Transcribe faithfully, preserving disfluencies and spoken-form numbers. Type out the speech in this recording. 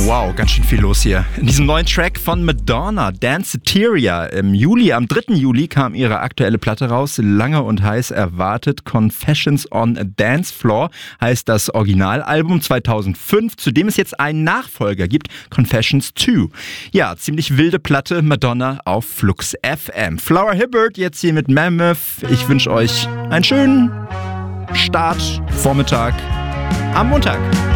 Wow, ganz schön viel los hier. In diesem neuen Track von Madonna, Danceteria. Im Juli, am dritten Juli kam ihre aktuelle Platte raus. Lange und heiß erwartet. Confessions on a Dance Floor heißt das Originalalbum zweitausendfünf, zu dem es jetzt einen Nachfolger gibt, Confessions zwei. Ja, ziemlich wilde Platte, Madonna auf Flux F M. Flower Hibbert jetzt hier mit Mammoth. Ich wünsche euch einen schönen Start, Vormittag am Montag.